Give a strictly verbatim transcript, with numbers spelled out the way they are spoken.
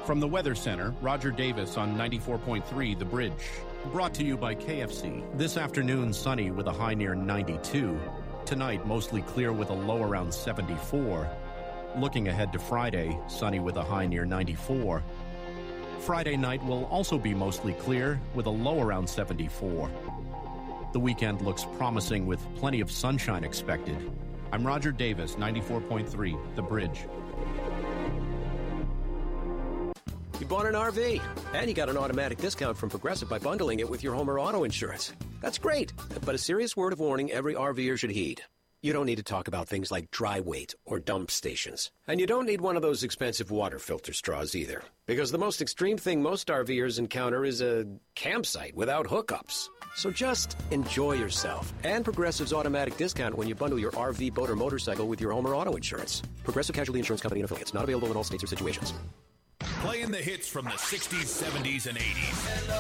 From the Weather Center, Roger Davis on ninety-four point three The Bridge. Brought to you by K F C. This afternoon, sunny with a high near ninety-two. Tonight, mostly clear with a low around seventy-four. Looking ahead to Friday, sunny with a high near ninety-four. Friday night will also be mostly clear with a low around seventy-four. The weekend looks promising with plenty of sunshine expected. I'm Roger Davis, ninety-four point three The Bridge. You bought an R V, and you got an automatic discount from Progressive by bundling it with your home or auto insurance. That's great, but a serious word of warning every RVer should heed. You don't need to talk about things like dry weight or dump stations. And you don't need one of those expensive water filter straws either, because the most extreme thing most RVers encounter is a campsite without hookups. So just enjoy yourself and Progressive's automatic discount when you bundle your R V, boat, or motorcycle with your home or auto insurance. Progressive Casualty Insurance Company and affiliates. Not available in all states or situations. Playing the hits from the sixties, seventies, and eighties.